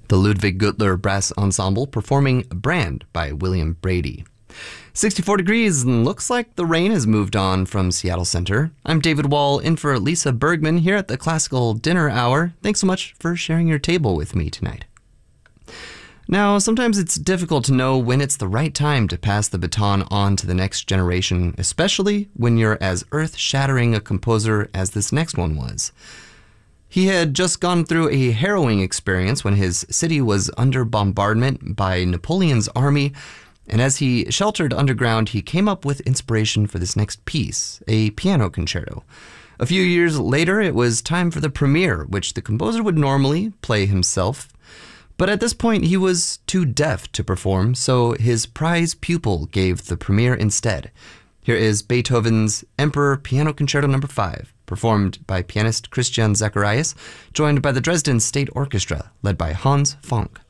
The Ludwig Gürtler Brass Ensemble performing Brand by William Brady. 64 degrees and looks like the rain has moved on from Seattle Center. I'm David Wall in for Lisa Bergman here at the Classical Dinner Hour. Thanks so much for sharing your table with me tonight. Now, sometimes it's difficult to know when it's the right time to pass the baton on to the next generation, especially when you're as earth-shattering a composer as this next one was. He had just gone through a harrowing experience when his city was under bombardment by Napoleon's army, and as he sheltered underground, he came up with inspiration for this next piece, a piano concerto. A few years later, it was time for the premiere, which the composer would normally play himself. But at this point, he was too deaf to perform, so his prize pupil gave the premiere instead. Here is Beethoven's Emperor Piano Concerto No. 5, performed by pianist Christian Zacharias, joined by the Dresden State Orchestra, led by Hans Fonck.